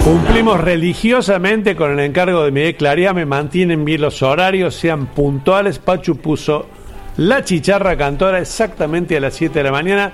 Cumplimos religiosamente con el encargo de Miguel Clariame, mantienen bien los horarios, sean puntuales. Pachu puso la chicharra cantora exactamente a las 7 de la mañana.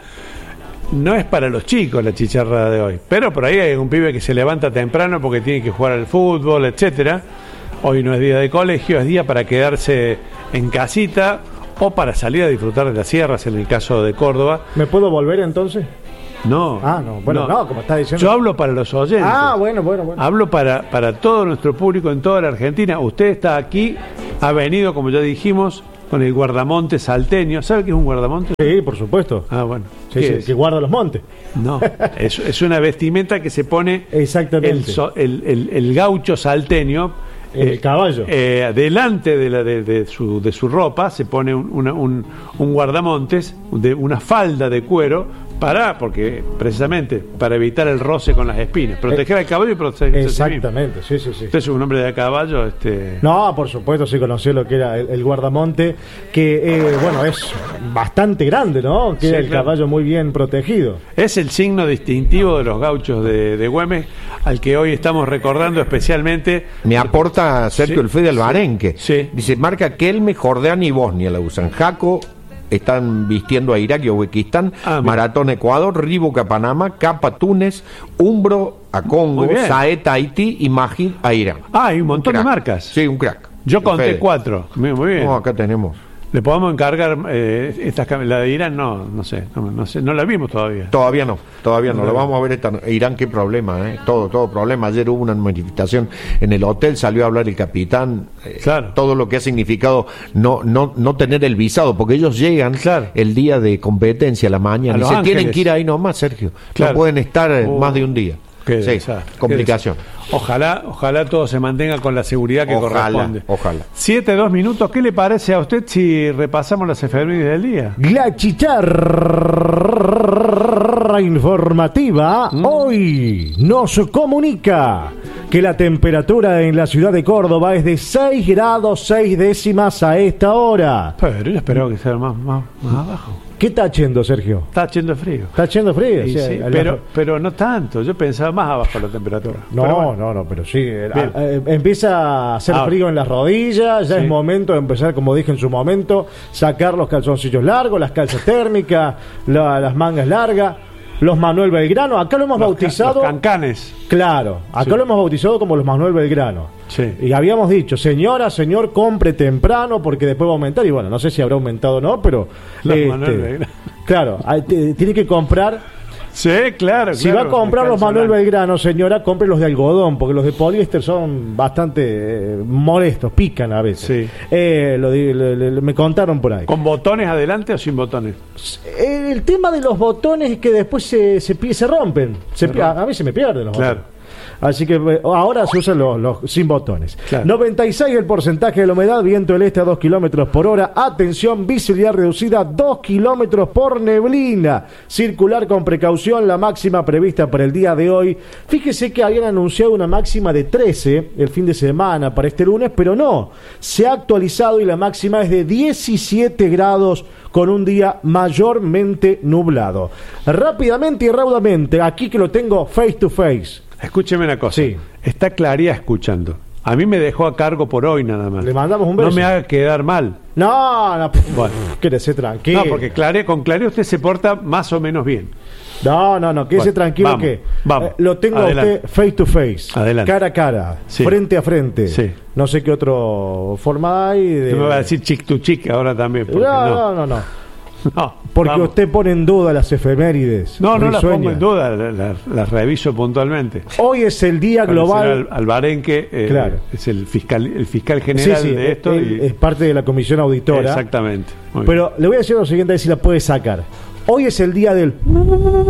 No es para los chicos la chicharra de hoy, pero por ahí hay un pibe que se levanta temprano porque tiene que jugar al fútbol, etcétera. Hoy no es día de colegio, es día para quedarse en casita o para salir a disfrutar de las sierras, en el caso de Córdoba. ¿Me puedo volver entonces? No. No. Bueno, no, como está diciendo. Yo hablo para los oyentes. Bueno. Hablo para todo nuestro público en toda la Argentina. Usted está aquí, ha venido, como ya dijimos, con el guardamontes salteño. ¿Sabe qué es un guardamontes? Sí, por supuesto. Bueno. Sí, que guarda los montes. No, es una vestimenta que se pone exactamente el gaucho salteño. El caballo. Delante de su ropa se pone un guardamontes, de una falda de cuero, porque precisamente para evitar el roce con las espinas, proteger al caballo y proteger. Exactamente, sí. Usted es un hombre de caballo. No, por supuesto, sí conoció lo que era el guardamonte, que es bastante grande, ¿no? Que el caballo muy bien protegido. Es el signo distintivo de los gauchos de Güemes, al que hoy estamos recordando especialmente. Me aporta Sergio el Fede Albarenque. Sí. Dice, marca Kelme, Jordania y Bosnia la usan. Jaco están vistiendo a Irak y Uzbekistán, Maratón Ecuador, Reebok a Panamá, Capa Túnez, Umbro a Congo, Saeta a Haití y Majid a Irán. Hay un montón de marcas. Sí, un crack. Yo conté 4. Muy bien. Acá tenemos. ¿Le podemos encargar la de Irán? No sé, no la vimos todavía. Todavía no. Lo vamos a ver Irán, qué problema, todo problema. Ayer hubo una manifestación en el hotel, salió a hablar el capitán, todo lo que ha significado no tener el visado, porque ellos llegan el día de competencia a la mañana y se tienen que ir ahí nomás, Sergio. No pueden estar más de un día. Complicación. Ojalá todo se mantenga con la seguridad que corresponde. Ojalá. 7:02. ¿Qué le parece a usted si repasamos las efemérides del día? La chicharra informativa hoy nos comunica que la temperatura en la ciudad de Córdoba es de 6 grados 6 décimas a esta hora. Pero yo esperaba que sea más abajo. ¿Qué está haciendo, Sergio? Está haciendo frío. ¿Está haciendo frío? Sí, pero no tanto. Yo pensaba más abajo la temperatura. No, pero sí. Empieza a hacer frío en las rodillas. Ya es momento de empezar, como dije en su momento, sacar los calzoncillos largos, las calzas térmicas, las mangas largas. Los Manuel Belgrano, acá lo hemos bautizado. Los cancanes. Claro, acá lo hemos bautizado como los Manuel Belgrano. Sí. Y habíamos dicho, señor, compre temprano porque después va a aumentar. Y bueno, no sé si habrá aumentado o no, pero. Manuel Belgrano. Claro, tiene que comprar. Sí, claro. Si va a comprar los Manuel Belgrano, señora, compre los de algodón, porque los de poliéster son bastante molestos, pican a veces. Sí. Me contaron por ahí. ¿Con botones adelante o sin botones? El tema de los botones es que después se rompen. A mí se me pierden los botones. Así que ahora se usan los sin botones. 96 el porcentaje de la humedad, viento del este a 2 kilómetros por hora. Atención, visibilidad reducida 2 kilómetros por neblina. Circular con precaución, la máxima prevista para el día de hoy. Fíjese que habían anunciado una máxima de 13 el fin de semana para este lunes, pero no. Se ha actualizado y la máxima es de 17 grados con un día mayormente nublado. Rápidamente y raudamente, aquí que lo tengo face to face. Escúcheme una cosa. Sí. Está Claría escuchando. A mí me dejó a cargo por hoy nada más. Le mandamos un beso. No me haga quedar mal. No. Bueno, quédese tranquilo. No, porque con Claría usted se porta más o menos bien. No, quédese tranquilo vamos. Lo tengo Adelante. a usted face to face. Adelante. Cara a cara. Sí. Frente a frente. Sí. No sé qué otro forma hay. Me va a decir chick to chick ahora también. No. No, porque usted pone en duda las efemérides. No las pongo en duda, las reviso puntualmente. Hoy es el día global. Albarenque es el fiscal general de esto. Es parte de la comisión auditora. Exactamente. Pero le voy a decir lo siguiente, a ver si la puede sacar. Hoy es el día del. Ay,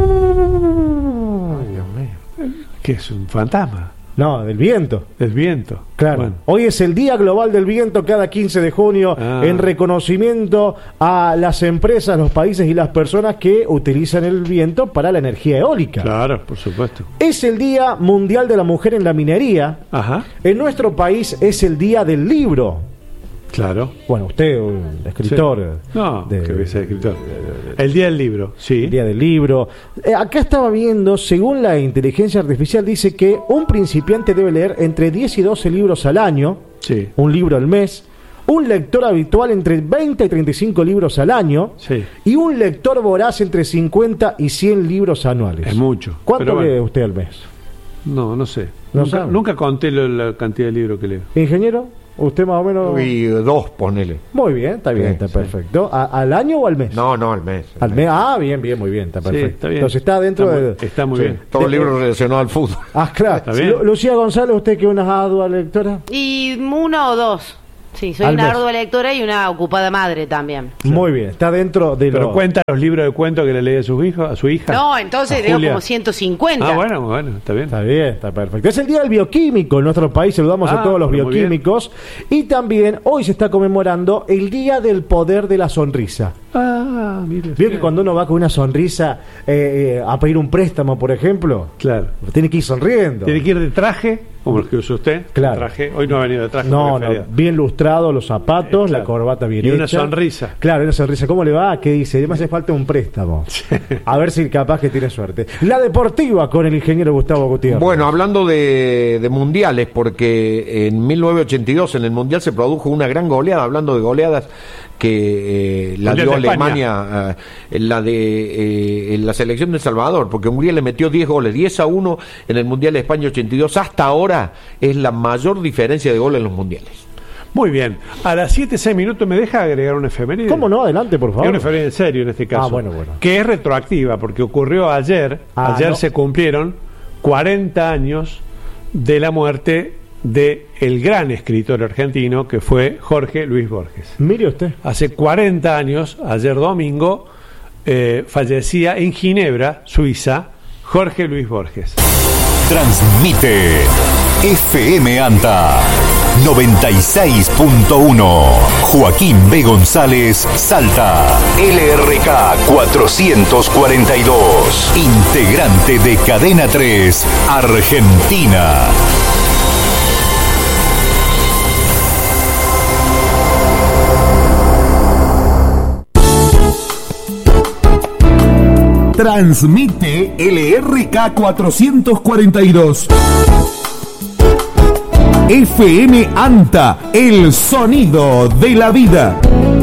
Dios mío. ¿Qué es un fantasma? No, del viento. Del viento. Claro. Bueno. Hoy es el Día Global del Viento, cada 15 de junio, en reconocimiento a las empresas, los países y las personas que utilizan el viento para la energía eólica. Claro, por supuesto. Es el Día Mundial de la Mujer en la Minería. Ajá. En nuestro país es el Día del Libro. Claro. Bueno, usted, un escritor. Sí. No, que voy a ser escritor. El Día del Libro, sí. El Día del Libro. Acá estaba viendo, según la inteligencia artificial, dice que un principiante debe leer entre 10 y 12 libros al año, sí. Un libro al mes. Un lector habitual entre 20 y 35 libros al año, sí. Y un lector voraz entre 50 y 100 libros anuales. Es mucho. ¿Cuánto lee usted al mes? No sé. ¿No nunca conté la cantidad de libros que leo. ¿Ingeniero? ¿Usted más o menos? Y 2, ponele. Muy bien, está bien, está perfecto. ¿Al año o al mes? No, al mes. ¿Al mes? Ah, bien, muy bien, está perfecto. Sí, está bien. Entonces está dentro está muy bien. Todo libro relacionado al fútbol. Ah, claro. Está bien. Lucía González, ¿usted que es una ardua lectora? Y 1 o 2. Sí, soy una ardua lectora y una ocupada madre también. Muy bien, está dentro de ¿Pero cuenta los libros de cuentos que le lee a su hija? No, entonces leo como 150. Ah, bueno, está bien. Está bien, está perfecto. Es el Día del Bioquímico en nuestro país, saludamos a todos los bioquímicos. Y también hoy se está conmemorando el Día del Poder de la Sonrisa. Ah, mire. Vio que cuando uno va con una sonrisa a pedir un préstamo, por ejemplo, claro, tiene que ir sonriendo. Tiene que ir de traje, como el que usa usted. Claro. Traje. Hoy no ha venido de traje. No, bien lustrado, los zapatos, claro. La corbata bien y hecha. Y una sonrisa. Claro, una sonrisa. ¿Cómo le va? ¿Qué dice? Me hace falta un préstamo. Sí. A ver si capaz que tiene suerte. La deportiva con el ingeniero Gustavo Gutiérrez. Bueno, hablando de mundiales, porque en 1982 en el mundial se produjo una gran goleada, hablando de goleadas, que la dio Alemania, la de la selección de El Salvador, porque Hungría le metió 10 goles, 10-1 en el Mundial de España 82. Hasta ahora es la mayor diferencia de goles en los mundiales. Muy bien. A las 7:06 minutos me deja agregar una efeméride. ¿Cómo no? Adelante, por favor. Es una efeméride en serio en este caso. Bueno. Que es retroactiva, porque ocurrió ayer. Ayer se cumplieron 40 años de la muerte de el gran escritor argentino que fue Jorge Luis Borges. Mire usted. Hace 40 años, ayer domingo, fallecía en Ginebra, Suiza, Jorge Luis Borges. Transmite FM Anta 96.1 Joaquín B. González, Salta. LRK 442, integrante de Cadena 3, Argentina. Transmite LRK 442. FM Anta, el sonido de la vida.